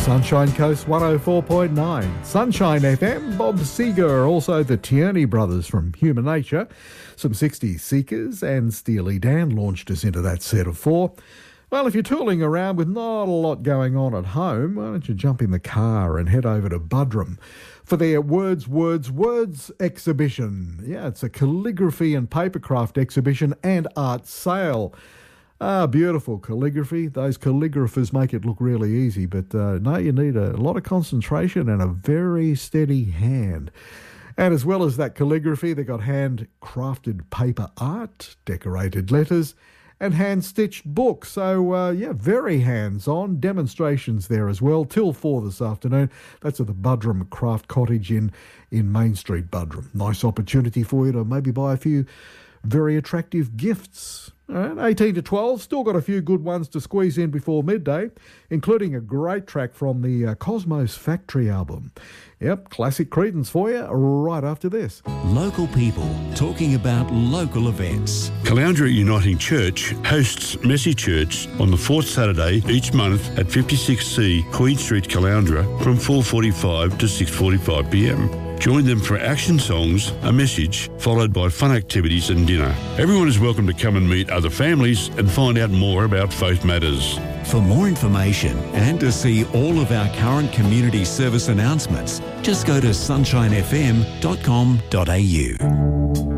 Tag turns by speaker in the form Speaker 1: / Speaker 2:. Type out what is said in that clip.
Speaker 1: Sunshine Coast 104.9. Sunshine FM, Bob Seger, also the Tierney brothers from Human Nature. Some 60s Seekers and Steely Dan launched us into that set of four. Well, if you're tooling around with not a lot going on at home, why don't you jump in the car and head over to Buderim for their Words exhibition. Yeah, it's a calligraphy and papercraft exhibition and art sale. Beautiful calligraphy. Those calligraphers make it look really easy, but no, you need a lot of concentration and a very steady hand. And as well as that calligraphy, they got hand-crafted paper art, decorated letters, and hand-stitched books. So, very hands-on. Demonstrations there as well, till 4 this afternoon. That's at the Buderim Craft Cottage in Main Street, Buderim. Nice opportunity for you to maybe buy a few very attractive gifts. All right, 18 to 12, still got a few good ones to squeeze in before midday, including a great track from the Cosmos Factory album. Yep, classic Creedence for you right after this.
Speaker 2: Local people talking about local events.
Speaker 3: Caloundra Uniting Church hosts Messy Church on the fourth Saturday each month at 56C Queen Street, Caloundra from 4:45 to 6:45 p.m. Join them for action songs, a message, followed by fun activities and dinner. Everyone is welcome to come and meet other families and find out more about faith matters.
Speaker 2: For more information and to see all of our current community service announcements, just go to sunshinefm.com.au.